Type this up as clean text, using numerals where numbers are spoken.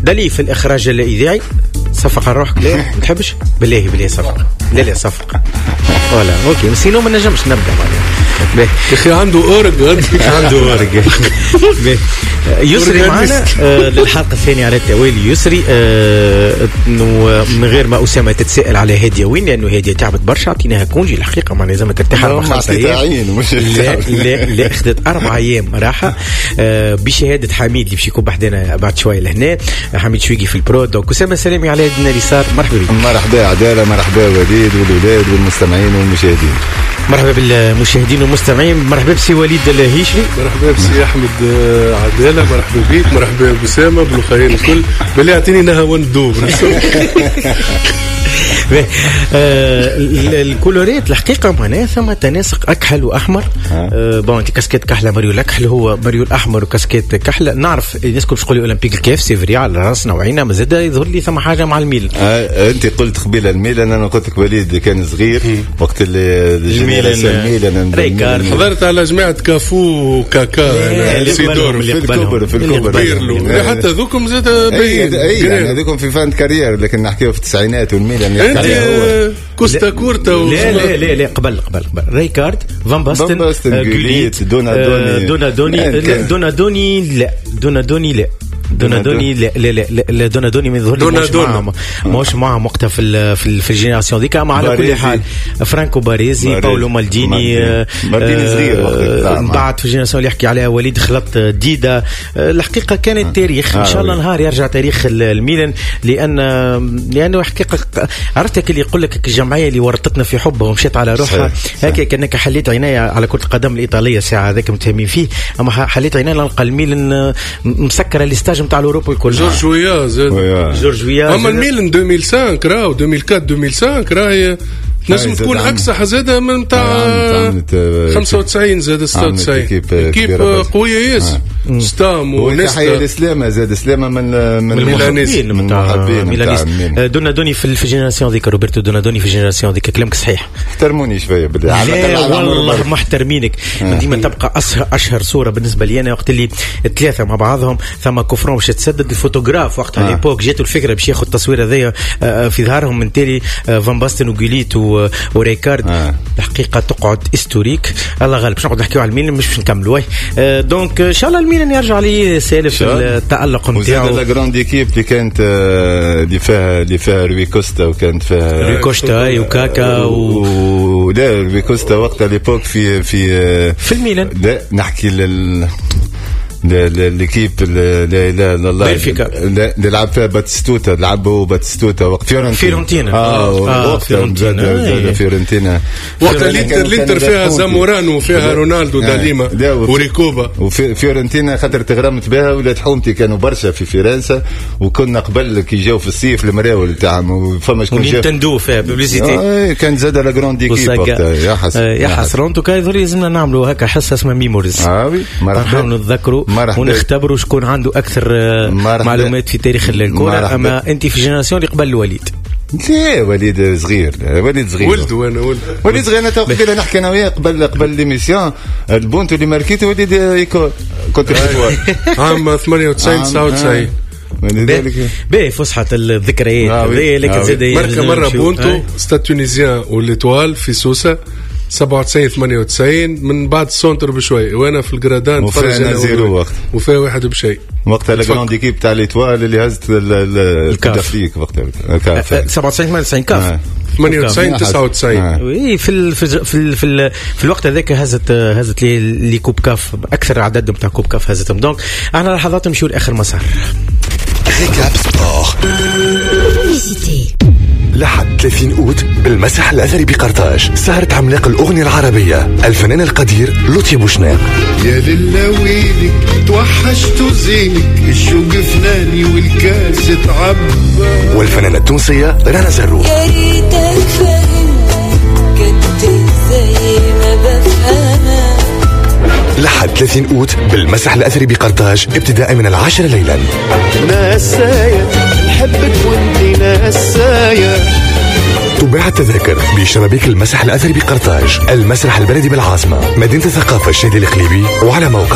دلي في الإخراج الإذاعي. صفق على روحك. لا ما تحبش بالله صفق. لا صفق ولا اوكي سينو ما نجمش نبدا يا اخي عنده اورغ يسري معنا للحلقه الثانيه على التوالي. يسري انه من غير ما اسامه تتساءل على هاديه وين، لانه هاديه تعبت برشا، عطيناها كونجي الحقيقه ما لازمك ترتاح 5 ايام. لا اخذت 4 ايام راحه بشهاده حميد اللي باش يكون بحدنا بعد شويه لهنا. حميد شويقي في البرو. دونك اسامه سلامي على يدنا اليسار. مرحبا بك. مرحبا عداله، مرحبا وليد والولاد والمستمعين والمشاهدين. مرحبا بالمشاهدين والمستمعين. مرحبا بسي وليد الهيشري. مرحبا بسي احمد عداله. مرحبا بك. مرحبا بسامه بالخير الكل. بالله اعطيني نهوان الدوب. الكولوريت الحقيقه معناها ثم تناسق اكحل واحمر. بون انت كاسكيت كحله ماريو الاكحل هو ماريو الاحمر وكاسكيت كحله. نعرف الناس كل تقول لي اولمبيك الكاف سيفري على راسنا وعينا، ما زاد يظهر لي ثم حاجه مع الميل. انت قلت قبيله الميلان، انا قلت لك وليد كان صغير وقت الميلان ريكارد. حضرت على جماعه كافو وكاكا سيدور في الكبر حتى ذوكم زاد باين يعني هذوكم في فان كارير، لكن نحكيو في التسعينات والميلان كوستا كورتا. لا قبل ريكارد فان باستن جوليت دونادوني ما يظهر ماهوش معهم وقتها في الجينيراسيون ديك. اما على كل حال فرانكو باريزي باولو مالديني صغير بعد في الجينيراسيون اللي يحكي عليها وليد خلط ديدا. الحقيقه كان التاريخ ان شاء الله نهار يرجع تاريخ الميلان، لانه حقيقه عرفتك اللي يقول لك الجمعيه اللي ورطتنا في حبها ومشيت على روحها هكا، كانك حليت عناية على كرة القدم الإيطالية ساعة هذاك متهمين فيه، أما حليت عناية نلقى الميلان مسكرة الاستاج نتاع الأوروبا الكل. جورج ويا أما الميلان 2005 راهو 2004 راهي نجم تكون أكثر زادة من تاع 95 زاد 96 كيب قوية ياس ستام ونستا الإسلام زاد إسلامة من المحبين من دونادوني في الجينيراسيون ذيك. روبرتو دونادوني في الجينيراسيون ذيك. كلامك صحيح. احترموني شوية لا والله محترمينك. ديما تبقى أشهر صورة بالنسبة لي أنا وقت اللي الثلاثة مع بعضهم ثم كوفرون باش تسدد الفوتوغراف وقتها ليبوك جاتو الفكرة باش ياخذ التصوير هذايا في ظهرهم من تالي فان باستن وجوليت وريكارد. الحقيقة تقعد استوريك. الله غالب باش نقعد نحكيو على الميلان مش باش نكملوا. دونك ان شاء الله الميلان يرجع لي سالف التألق نتاعو. وزاد لا جراند ايكيب اللي كانت اللي فيها روي كوستا وكانت فيها روي كوستا وكاكا لا روي كوستا وقتها ليبوك في الميلان. لا نحكي للكيب لا اللي لعب فيها باتستوتا، لعبوا باتستوتا وقت فيورنتينا فيورنتينا وقت الانتر فيها زامورانو وفيها رونالدو داليما وريكوبا وفيورنتينا خاطر تغرمت بها ولاد حومتي كانوا برشا في فرنسا، وكنا قبل كي جاو في الصيف المراول تاعهم فما شكون جاو نينتندو فيها بوبليسيتي كان زاد لا جراند ايكيب وقتها. يا حسن كاي لازمنا نعملوا هكا حصه اسمها ميموريز نحاولوا نتذكروا ونختبروا شكون عنده أكثر معلومات في تاريخ الكرة. أما أنت في جينيراسيون اللي قبل الوليد. لا وليد صغير وليد صغير. أنا توقف لنا نحكي أنا وياه قبل ليميسيون البونت اللي ماركيته وليد إيكول كنت في عام 98 باهي فسحة الذكريات. لكن زاد مرة بونتو ستاد تونيزيان والإتوال في سوسة 97-98 من بعد السونتر بشوي وانا في الجرادان فرج وفيها واحد بشيء وقتها الجراند ايكيب تاع ليتوال اللي هزت الكافريك وقتها 97 كاف 98-99 وي في الوقت هذاك هزت لي كوب كاف اكثر عدد نتاع كوب كاف هزتهم. دونك احنا لحظات نمشيو لاخر مسار. ريكاب سبور لحد 30 أوت بالمسرح الأثري بقرطاج سهرة عملاق الأغنية العربية الفنان القدير لطفي بوشناق. يا للويلك توحشت زينك الشوق فناني والكاس تعبى. والفنانة التونسية رنا زروق. يا ريتك فهم كنت زي ما بفهمها. لحد 30 أوت بالمسرح الأثري بقرطاج ابتداء من 10 ليلا. ناسايا نحبك وانتي ناسايا. تباع التذاكر بشبابيك المسرح الأثري بقرطاج، المسرح البلدي بالعاصمة، مدينة الثقافة الشادي الإقليمي، وعلى موقع